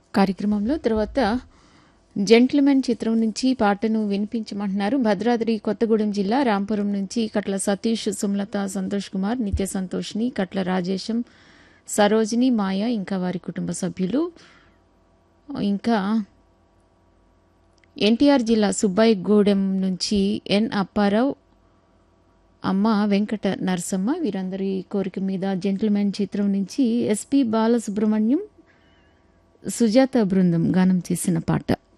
కార్యక్రమంలో తర్వాత జెంట్ల్మెన్ చిత్రం నుంచి పాటను వినిపించమంటున్నారు. భద్రాద్రి కొత్తగూడెం జిల్లా రాంపురం నుంచి కట్ల సతీష్, సుమలత, సంతోష్ కుమార్, నిత్య సంతోష్ని, కట్ల రాజేశం, సరోజిని, మాయ ఇంకా వారి కుటుంబ సభ్యులు. ఇంకా ఎన్టీఆర్ జిల్లా సుబ్బాయిగూడెం నుంచి ఎన్ అప్పారావు, అమ్మ వెంకట నరసమ్మ వీరందరి కోరిక మీద జెంట్ల్మెన్ చిత్రం నుంచి ఎస్పి బాలసుబ్రహ్మణ్యం, సుజాత బృందం గానం చేసిన పాట.